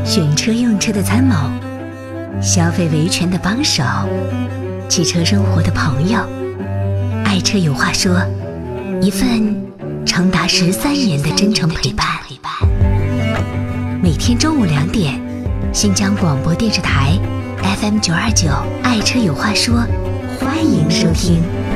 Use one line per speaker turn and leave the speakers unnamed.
选车用车的参谋，消费维权的帮手，汽车生活的朋友，爱车有话说，一份长达13年的真诚陪伴。每天中午2点，新疆广播电视台 FM929，爱车有话说，欢迎收听。